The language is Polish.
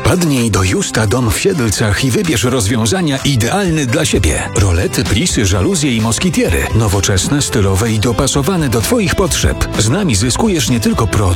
Wpadnij do Justa Dom w Siedlcach i wybierz rozwiązania idealne dla siebie. Rolety, plisy, żaluzje i moskitiery. Nowoczesne, stylowe i dopasowane do Twoich potrzeb. Z nami zyskujesz nie tylko